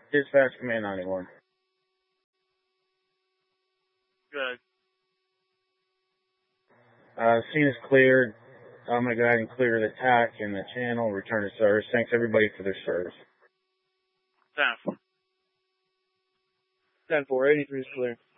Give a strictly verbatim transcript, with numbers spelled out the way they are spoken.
Dispatch Command ninety-one. Good. Uh, scene is cleared. I'm going to go ahead and clear the T A C and the channel, return to service. Thanks everybody for their service. ten four. ten four, eighty-three is clear.